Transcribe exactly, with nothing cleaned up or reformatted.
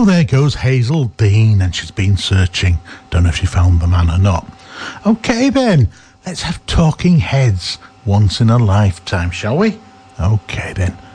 So there goes Hazel Dean, and she's been searching. Don't know if she found the man or not. Okay then, let's have Talking Heads once in a lifetime, shall we? Okay then.